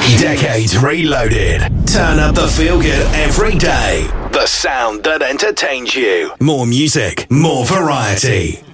Decades Reloaded. Turn up the feel good every day. The sound that entertains you. More music, more variety.